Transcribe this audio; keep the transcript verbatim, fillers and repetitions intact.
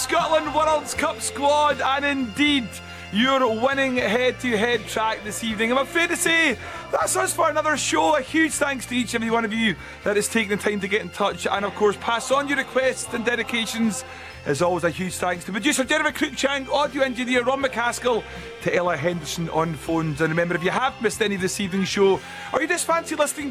Scotland World Cup squad, and indeed your winning head-to-head track this evening. I'm afraid to say that's us for another show. A huge thanks to each and every one of you that has taken the time to get in touch and of course pass on your requests and dedications. As always, a huge thanks to producer Jennifer Cruikshank, audio engineer Ron McCaskill, to Ella Henderson on phones. And remember, if you have missed any of this evening's show, or you just fancy listening